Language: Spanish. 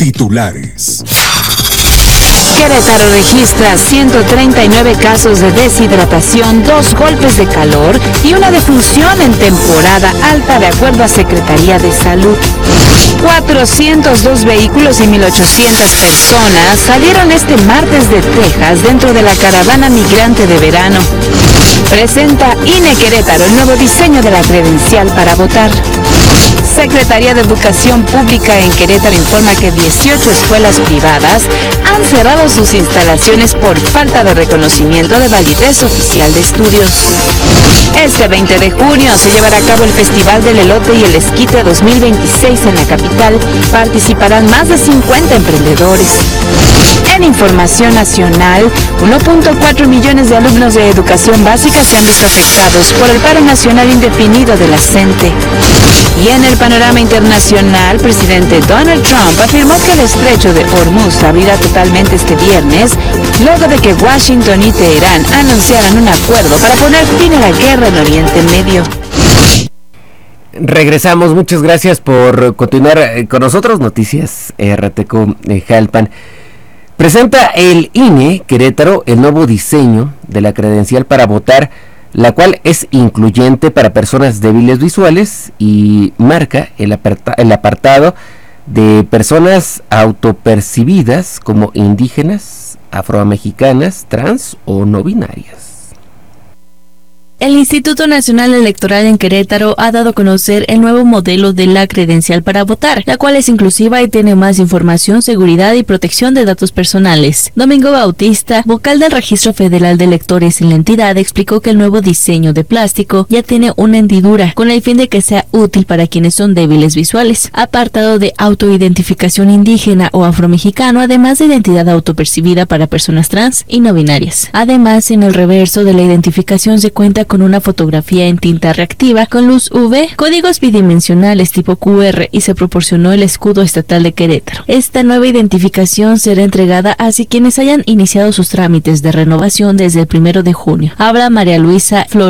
Titulares. Querétaro registra 139 casos de deshidratación, 2 golpes de calor y una defunción en temporada alta, de acuerdo a Secretaría de Salud. 402 vehículos y 1,800 personas salieron este martes de Texas dentro de la caravana migrante de verano. Presenta INE Querétaro el nuevo diseño de la credencial para votar. Secretaría de Educación Pública en Querétaro informa que 18 escuelas privadas han cerrado sus instalaciones por falta de reconocimiento de validez oficial de estudios. Este 20 de junio se llevará a cabo el Festival del Elote y el Esquite 2026 en la capital. Participarán más de 50 emprendedores. En información nacional, 1.4 millones de alumnos de educación básica se han visto afectados por el paro nacional indefinido de la CENTE. Y en el panorama internacional, el presidente Donald Trump afirmó que el estrecho de Hormuz abrirá totalmente este viernes, luego de que Washington y Teherán anunciaran un acuerdo para poner fin a la guerra en Oriente Medio. Regresamos, muchas gracias por continuar con nosotros. Noticias RTQ Jalpan. Presenta el INE Querétaro el nuevo diseño de la credencial para votar, la cual es incluyente para personas débiles visuales y marca el apartado de personas autopercibidas como indígenas, afromexicanas, trans o no binarias. El Instituto Nacional Electoral en Querétaro ha dado a conocer el nuevo modelo de la credencial para votar, la cual es inclusiva y tiene más información, seguridad y protección de datos personales. Domingo Bautista, vocal del Registro Federal de Electores en la entidad, explicó que el nuevo diseño de plástico ya tiene una hendidura con el fin de que sea útil para quienes son débiles visuales, apartado de autoidentificación indígena o afromexicano, además de identidad autopercibida para personas trans y no binarias. Además, en el reverso de la identificación se cuenta con una fotografía en tinta reactiva con luz UV, códigos bidimensionales tipo QR y se proporcionó el escudo estatal de Querétaro. Esta nueva identificación será entregada hacia quienes hayan iniciado sus trámites de renovación desde el 1 de junio. Habla María Luisa Flores.